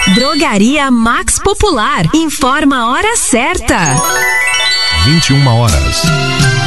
Drogaria Max Popular. Informa a hora certa. 21 horas.